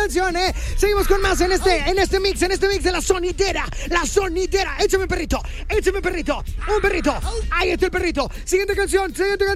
canción, ¿eh? Seguimos con más en este mix de la sonidera. La sonidera. Échame perrito. Un perrito. Ahí está el perrito. Siguiente canción.